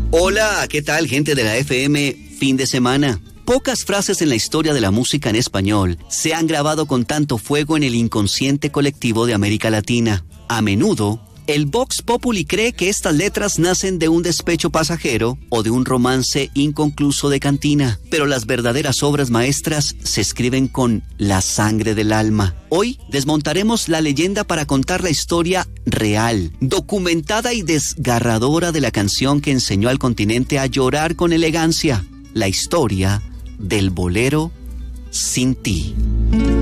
Hola, ¿qué tal, gente de la FM? Fin de semana. Pocas frases en la historia de la música en español se han grabado con tanto fuego en el inconsciente colectivo de América Latina. A menudo, el Vox Populi cree que estas letras nacen de un despecho pasajero o de un romance inconcluso de cantina, pero las verdaderas obras maestras se escriben con la sangre del alma. Hoy desmontaremos la leyenda para contar la historia real, documentada y desgarradora de la canción que enseñó al continente a llorar con elegancia, la historia del bolero Sin Ti.